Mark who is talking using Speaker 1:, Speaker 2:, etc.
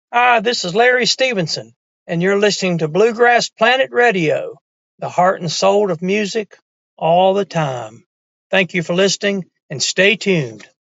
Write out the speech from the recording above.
Speaker 1: Hi, this is Larry Stevenson, and you're listening to Bluegrass Planet Radio, the heart and soul of music all the time. Thank you for listening, and stay tuned.